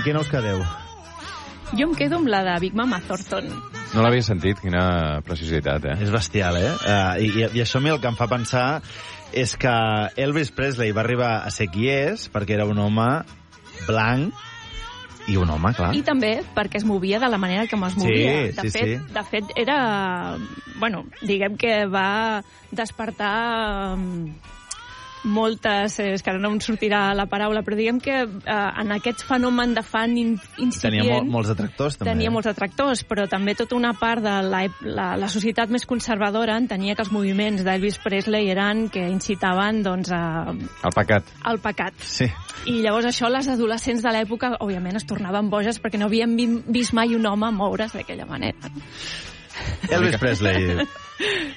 quina us quedeu? Jo em quedo amb la de Big Mama Thornton. No l'havia sentit, quina preciositat, És bestial, I això a mi el que em fa pensar és que Elvis Presley va arribar a ser qui és perquè era un home blanc i un home, clar. I també perquè es movia de la manera com es movia. De fet, era... Bueno, diguem que va despertar moltes... És que ara no em sortirà la paraula, però diguem que en aquest fenomen de fan incipient... Tenia molts detractors, també. Tenia molts detractors, però també tota una part de la societat més conservadora entenia que els moviments d'Elvis Presley eren que incitaven, doncs, al pecat. Al pecat. Sí. I llavors això, les adolescents de l'època, òbviament, es tornaven boges perquè no havien vist mai un home moure's d'aquella manera. Elvis Presley.